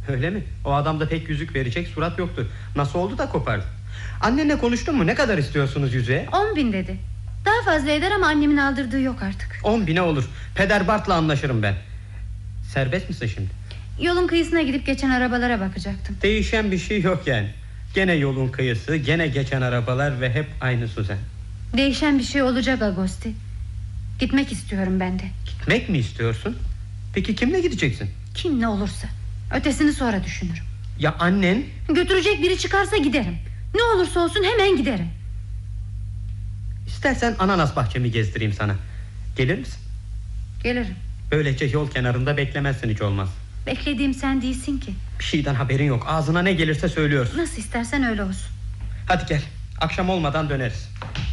Öyle mi? O adamda pek yüzük verecek surat yoktu. Nasıl oldu da kopardı? Annenle konuştun mu? Ne kadar istiyorsunuz yüzüğe? 10.000 dedi. Daha fazla eder ama annemin aldırdığı yok artık. 10.000'e olur. Peder Bart'la anlaşırım ben. Serbest misin şimdi? Yolun kıyısına gidip geçen arabalara bakacaktım. Değişen bir şey yok yani. Gene yolun kıyısı, gene geçen arabalar ve hep aynı Suzan. Değişen bir şey olacak Agosti. Gitmek istiyorum ben de. Gitmek mi istiyorsun? Peki kimle gideceksin? Kim ne olursa. Ötesini sonra düşünürüm. Ya annen? Götürecek biri çıkarsa giderim. Ne olursa olsun hemen giderim. İstersen ananas bahçemi gezdireyim sana. Gelir misin? Gelirim. Böylece yol kenarında beklemezsin hiç olmaz. Beklediğim sen değilsin ki. Bir şeyden haberin yok. Ağzına ne gelirse söylüyorsun. Nasıl istersen öyle olsun. Hadi gel. Akşam olmadan döneriz.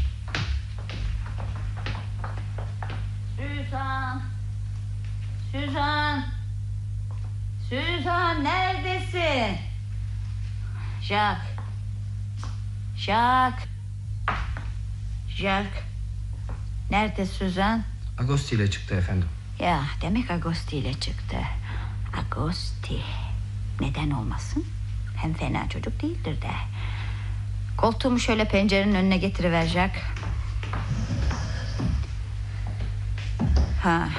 Suzan. Suzan. Suzan neredesin? Jack. Jack. Jack. Nerede Suzan? Agosti ile çıktı efendim. Ya demek Agosti ile çıktı. Agosti. Neden olmasın? Hem fena çocuk değildir de. Koltuğumu şöyle pencerenin önüne getiriver Jack. Ha.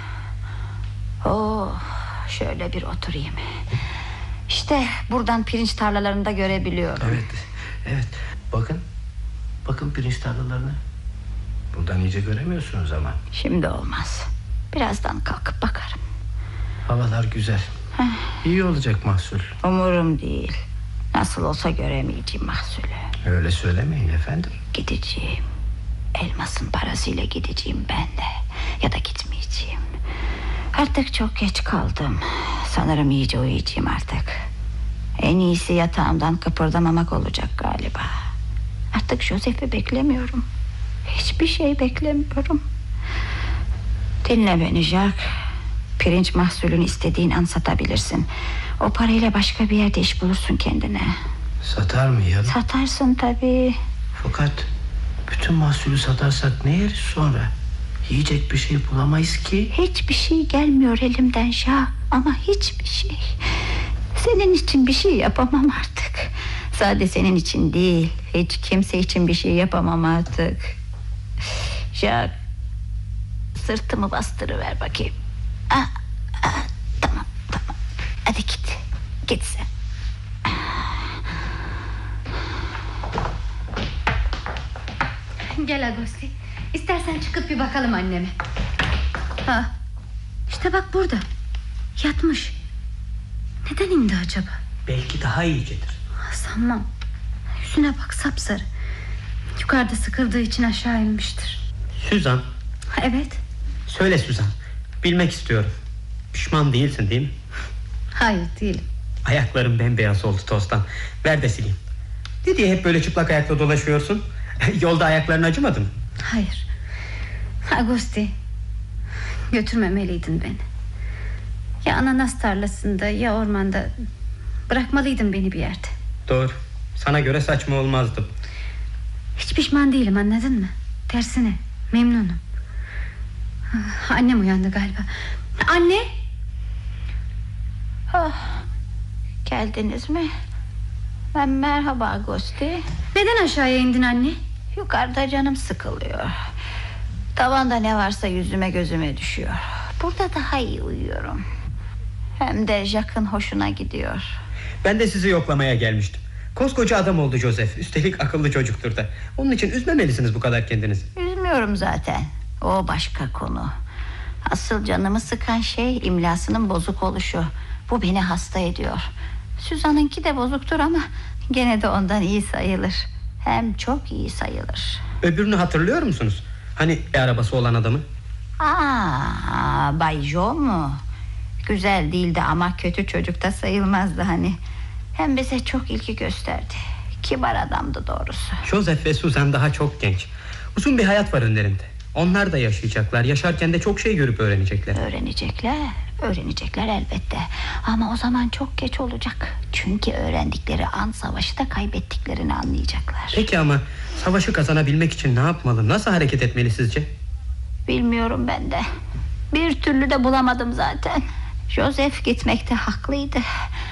Oh, şöyle bir oturayım. İşte buradan pirinç tarlalarını da görebiliyorum. Evet. Bakın pirinç tarlalarını. Buradan iyice göremiyorsunuz ama. Şimdi olmaz. Birazdan kalkıp bakarım. Havalar güzel. İyi olacak mahsul. Umurum değil. Nasıl olsa göremeyeceğim mahsulü. Öyle söylemeyin efendim. Gideceğim. Elmasın parasıyla gideceğim ben de. Ya da gitmeyeceğim. Artık çok geç kaldım. Sanırım iyice uyuyacağım artık. En iyisi yatağımdan kıpırdamamak olacak galiba. Artık Joseph'i beklemiyorum. Hiçbir şey beklemiyorum. Dinle beni Jack. Pirinç mahsulünü istediğin an satabilirsin. O parayla başka bir yerde iş bulursun kendine. Satar mı yarın? Satarsın tabii. Fakat bütün mahsulü satarsak ne yeriz sonra? Yiyecek bir şey bulamayız ki. Hiçbir şey gelmiyor elimden Jack. Ama hiçbir şey. Senin için bir şey yapamam artık. Sadece senin için değil, hiç kimse için bir şey yapamam artık. Jack, sırtımı bastırıver bakayım. Tamam. Hadi git sen. Gel Agosti. İstersen çıkıp bir bakalım anneme. İşte bak burada. Yatmış. Neden indi acaba? Belki daha iyicedir. Sanmam. Yüzüne bak, sapsarı. Yukarıda sıkıldığı için aşağı inmiştir. Suzan. Evet. Söyle Suzan. Bilmek istiyorum. Pişman değilsin değil mi? Hayır, değilim. Ayaklarım bembeyaz oldu tozdan. Ver de sileyim. Ne diye hep böyle çıplak ayakla dolaşıyorsun? Yolda ayakların acımadı mı? Hayır. Agosti, götürmemeliydin beni. Ya ananas tarlasında ya ormanda. Bırakmalıydın beni bir yerde. Doğru. Sana göre saçma olmazdım. Hiç pişman değilim, anladın mı? Tersine memnunum. Annem uyandı galiba. Anne. Geldiniz mi? Merhaba Agosti. Neden aşağıya indin anne? Yukarıda canım sıkılıyor. Tavanda ne varsa yüzüme gözüme düşüyor. Burada daha iyi uyuyorum. Hem de Jack'ın hoşuna gidiyor. Ben de sizi yoklamaya gelmiştim. Koskoca adam oldu Joseph. Üstelik akıllı çocuktur da. Onun için üzmemelisiniz bu kadar kendinizi. Üzmüyorum zaten. O başka konu. Asıl canımı sıkan şey imlasının bozuk oluşu. Bu beni hasta ediyor. Suzan'ınki de bozuktur ama gene de ondan iyi sayılır. Hem çok iyi sayılır. Öbürünü hatırlıyor musunuz? Hani arabası olan adamı? Bay Jo mu? Güzel değildi ama kötü çocuk da sayılmazdı hani. Hem bize çok ilgi gösterdi. Kibar adamdı doğrusu. Joseph ve Suzan daha çok genç. Uzun bir hayat var önlerinde. Onlar da yaşayacaklar. Yaşarken de çok şey görüp öğrenecekler. Öğrenecekler elbette. Ama o zaman çok geç olacak. Çünkü öğrendikleri an savaşı da kaybettiklerini anlayacaklar. Peki ama savaşı kazanabilmek için ne yapmalı? Nasıl hareket etmeli sizce? Bilmiyorum ben de. Bir türlü de bulamadım zaten. Joseph gitmekte haklıydı.